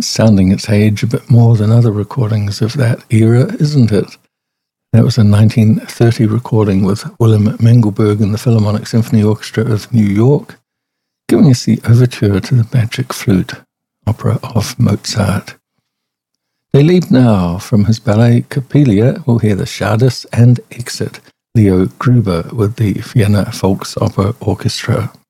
sounding its age a bit more than other recordings of that era, isn't it? That was a 1930 recording with Willem Mengelberg and the Philharmonic Symphony Orchestra of New York, giving us the overture to the Magic Flute, opera of Mozart. They leave now from his ballet Coppelia. We'll hear the Schades and Exit, Leo Gruber with the Vienna Volksopera Orchestra.